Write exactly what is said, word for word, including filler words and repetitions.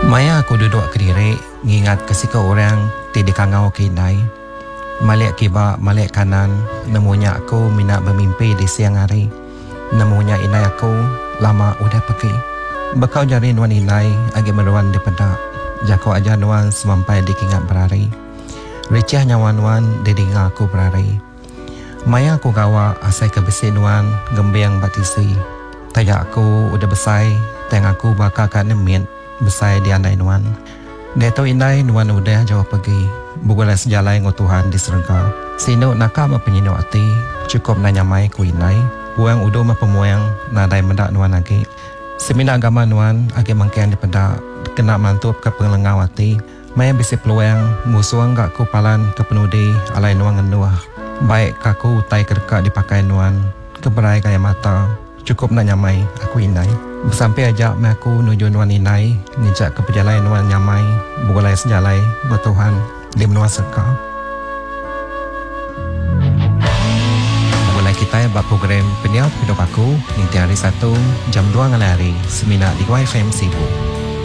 Maya aku duduk kediri, ngingat kesika orang tidak kangau kinai. Malik kiba, malik kanan, nemunya aku minat bermimpi di siang hari. Nemunya inai aku lama udah pergi. Bakau jari nuan inai agi meruan di pedak. Jako aja nuan semampai di kingat berari. Ricah nyawan-wan di dinga aku berari. Maya aku gawa asai kebesi nuan gembiang batisi. Tayak aku udah besai, teng aku bakal kat nemit besai di andai nuan. Deto inai nuan udah jauh pergi. Bugulah sejalai ngo Tuhan di serga. Sino nakam penyino ati, cukup nanya mai ku inai. Buang udo ma pemuang nadai mendak nuan lagi. Semina agama nuan agi mangkian di pedak. Kena mantup ke pengelengau ati. Maya bisi peluang musuang gak ku palan ke penudi alai nuan ngenuah. Baik kaku utai kerka dipakai nuan. Keberai kaya mata. Cukup nak nyamai aku inai. Sampai ajak me aku nuju nuan inai. Nijak ke pejalai nuan nyamai. Bukulai sejalai bertuhan di menua serka. Mulai kita buat program Peniap Hidup Aku. Nanti hari satu jam dua ngalari. Semina di Y F M Sibu.